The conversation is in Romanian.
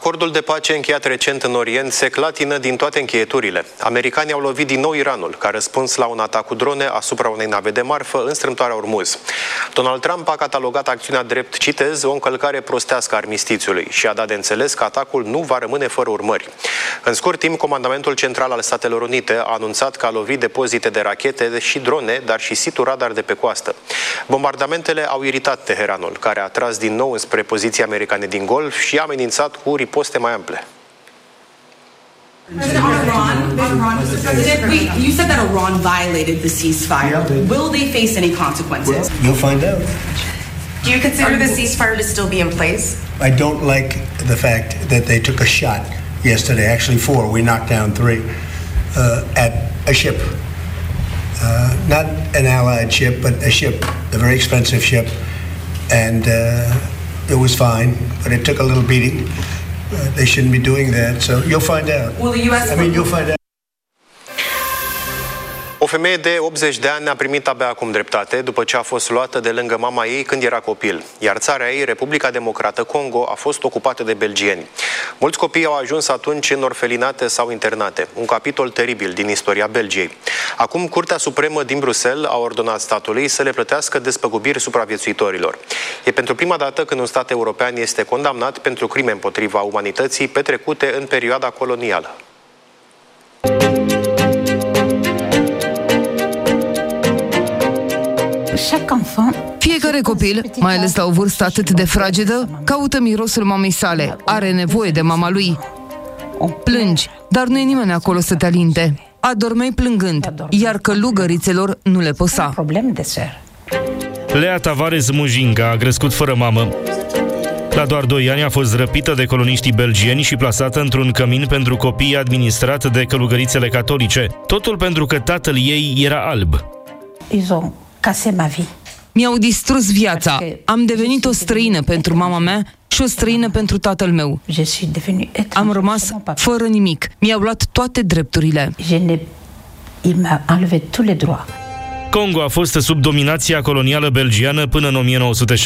Acordul de pace încheiat recent în Orient se clatină din toate încheieturile. Americanii au lovit din nou Iranul, ca răspuns la un atac cu drone asupra unei nave de marfă în strâmtoarea Ormuz. Donald Trump a catalogat acțiunea drept, citez, o încălcare prostească a armistițiului și a dat de înțeles că atacul nu va rămâne fără urmări. În scurt timp, Comandamentul Central al Statelor Unite a anunțat că a lovit depozite de rachete și drone, dar și situri radar de pe coastă. Bombardamentele au iritat Teheranul, care a tras din nou spre poziții americane din Golf și a amenințat cu riposte mai ample. You said that Iran violated the ceasefire. Will they face any consequences? You'll find out. Do you consider the ceasefire to still be in place? I don't like the fact that they took a shot yesterday, actually 4, we knocked down 3, at a ship. Not an allied ship, but a ship, a very expensive ship, and it was fine, but it took a little beating. They shouldn't be doing that, so you'll find out. Will the U.S. You'll find out. O femeie de 80 de ani a primit abia acum dreptate după ce a fost luată de lângă mama ei când era copil, iar țara ei, Republica Democrată Congo, a fost ocupată de belgieni. Mulți copii au ajuns atunci în orfelinate sau internate, un capitol teribil din istoria Belgiei. Acum, Curtea Supremă din Bruxelles a ordonat statului să le plătească despăgubiri supraviețuitorilor. E pentru prima dată când un stat european este condamnat pentru crime împotriva umanității petrecute în perioada colonială. Fiecare copil, mai ales la o vârstă atât de fragedă, caută mirosul mamei sale, are nevoie de mama lui. Plângi, dar nu e nimeni acolo să te alinte. Adormeai plângând, iar călugărițelor nu le păsa. Lea Tavares Mujinga a crescut fără mamă. La doar 2 ani a fost răpită de coloniștii belgieni și plasată într-un cămin pentru copii administrat de călugărițele catolice. Totul pentru că tatăl ei era alb. Mi-au distrus viața. Am devenit o străină pentru mama mea și o străină pentru tatăl meu. Am rămas fără nimic. Mi-au luat toate drepturile. Congo a fost sub dominația colonială belgiană până în 1960.